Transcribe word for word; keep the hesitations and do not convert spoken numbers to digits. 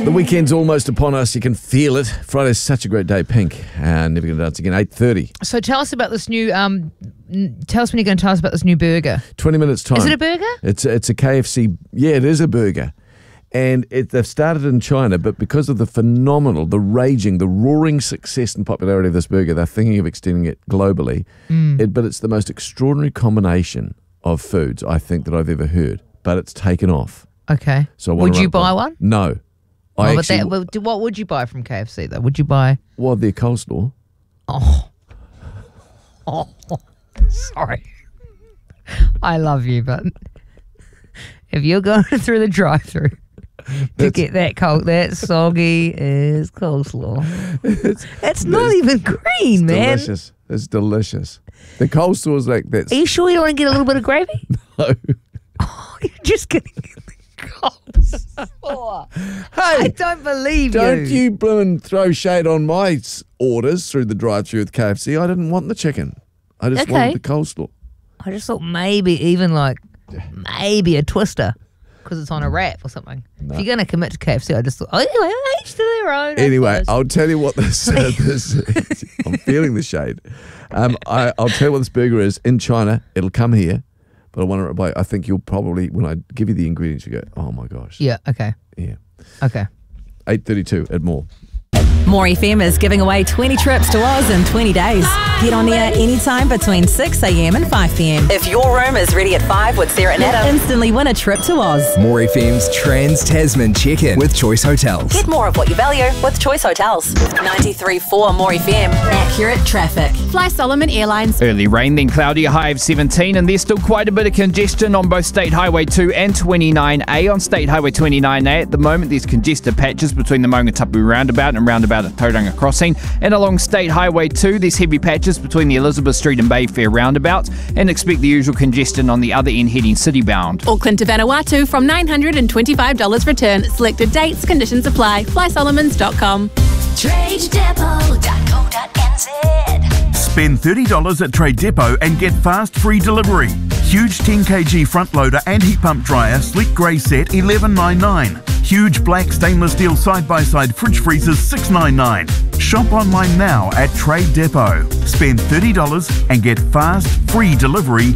The weekend's almost upon us. You can feel it. Friday's such a great day. Pink. And Never Gonna Dance Again, eight thirty. So tell us about this new, um, n- tell us when you're going to tell us about this new burger. twenty minutes time. Is it a burger? It's, it's a K F C. Yeah, it is a burger. And it, they've started in China, but because of the phenomenal, the raging, the roaring success and popularity of this burger, they're thinking of extending it globally. Mm. It, but it's the most extraordinary combination of foods, I think, that I've ever heard. But it's taken off. Okay. So I wanna would you run it by- buy one? No. Oh, I but actually, that, well, what would you buy from K F C, though? Would you buy... well, their coleslaw. Oh. Oh. Sorry. I love you, but if you're going through the drive-thru to That's- get that cold, that soggy is coleslaw. It's, It's not even green, man. delicious. It's delicious. The coleslaw is like that. Are you sure you don't want to get a little bit of gravy? No. Oh, you're just getting the coleslaw. I Hey, don't believe don't you. you bloomin' throw shade on my s- orders through the drive-thru with K F C. I didn't want the chicken. I just Okay. wanted the coleslaw. I just thought maybe even like maybe a twister because it's on a wrap or something. If you're going to commit to K F C, I just thought, oh, anyway, each to their own. I Anyway, suppose. I'll tell you what this, uh, this is. I'm feeling the shade. Um, I, I'll tell you what this burger is. In China, it'll come here, but I want to. I think you'll probably, when I give you the ingredients, you go, oh my gosh. Yeah, okay. Yeah. Okay. eight thirty-two at more. More F M is giving away twenty trips to Oz in twenty days. Get on the air anytime between six a.m. and five p.m. If your room is ready at five with Sarah and Adam, instantly win a trip to Oz. More F M's Trans Tasman check-in with Choice Hotels. Get more of what you value with Choice Hotels. ninety-three point four More F M. Accurate traffic. Fly Solomon Airlines. Early rain, then cloudy, a high of seventeen, and there's still quite a bit of congestion on both State Highway two and twenty-nine A. On State Highway twenty-nine A, at the moment, there's congested patches between the Maungatapu roundabout and roundabout at Tauranga Crossing. And along State Highway two, there's heavy patches between the Elizabeth Street and Bayfair roundabouts, and expect the usual congestion on the other end heading city-bound. Auckland to Vanuatu from nine hundred twenty-five dollars return. Selected dates, conditions apply. fly solomons dot com. trade depot dot co dot n z. Spend thirty dollars at Trade Depot and get fast free delivery. Huge ten kilogram front loader and heat pump dryer, sleek grey set, eleven ninety-nine. Huge black stainless steel side-by-side fridge freezers, six ninety-nine. Shop online now at Trade Depot. Spend thirty dollars and get fast free delivery